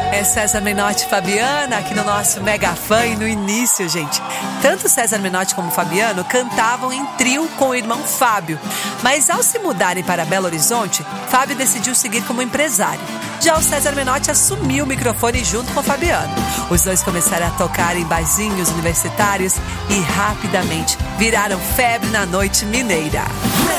É César Menotti e Fabiana aqui no nosso Mega Fã. E no início, gente, tanto César Menotti como Fabiano cantavam em trio com o irmão Fábio. Mas ao se mudarem para Belo Horizonte, Fábio decidiu seguir como empresário. Já o César Menotti assumiu o microfone junto com o Fabiano. Os dois começaram a tocar em barzinhos universitários e rapidamente viraram febre na noite mineira.